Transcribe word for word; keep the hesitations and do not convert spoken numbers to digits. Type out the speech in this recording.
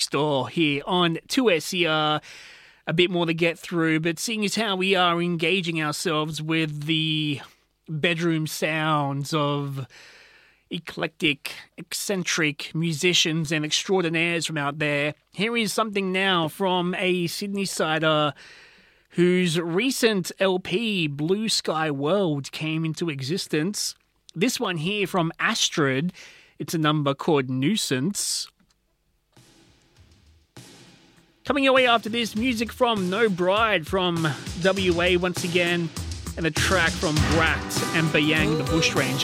Store here on two S E R. A bit more to get through, but seeing as how we are engaging ourselves with the bedroom sounds of eclectic, eccentric musicians and extraordinaires from out there, here is something now from a Sydney-sider whose recent L P, Blue Sky World, came into existence. This one here from Astrid, it's a number called Nuisance. Coming your way after this, music from No Bride from W A once again, and a track from Brat and Bayang the Bushranger.